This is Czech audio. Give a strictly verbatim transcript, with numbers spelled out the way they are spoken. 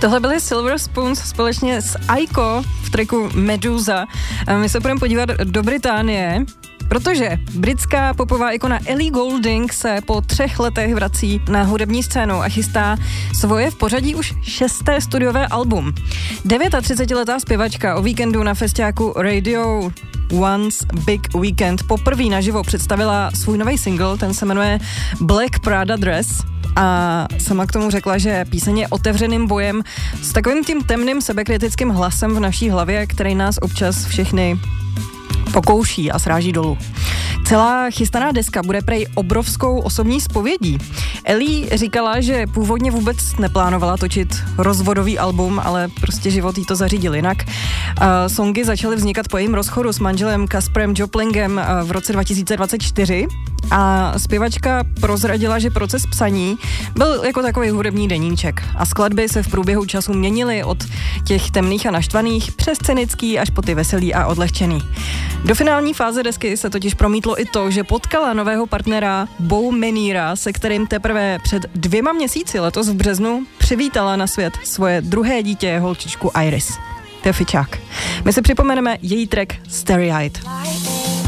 Tohle byly Silver Spoons společně s Aiko v tracku Medusa. A my se budeme podívat do Británie, protože britská popová ikona Ellie Goulding se po třech letech vrací na hudební scénu a chystá svoje v pořadí už šesté studiové album. třicetidevětiletá zpěvačka o víkendu na festiáku Radio One's Big Weekend poprvé naživo představila svůj nový single, ten se jmenuje Black Prada Dress. A sama k tomu řekla, že píseň je otevřeným bojem s takovým tím temným sebekritickým hlasem v naší hlavě, který nás občas všechny pokouší a sráží dolů. Celá chystaná deska bude prej obrovskou osobní zpovědí. Ellie říkala, že původně vůbec neplánovala točit rozvodový album, ale prostě život jí to zařídil jinak. Uh, songy začaly vznikat po jejím rozchodu s manželem Casperem Joplingem uh, v roce dva tisíce dvacet čtyři a zpěvačka prozradila, že proces psaní byl jako takový hudební deníček a skladby se v průběhu času měnily od těch temných a naštvaných přes cynický až po ty veselý a odlehčený. Do finální fáze desky se totiž promítlo i to, že potkala nového partnera Beau Menira, se kterým teprve před dvěma měsíci letos v březnu přivítala na svět svoje druhé dítě, holčičku Iris. To je fičák. My si připomeneme její track Starry Eyed.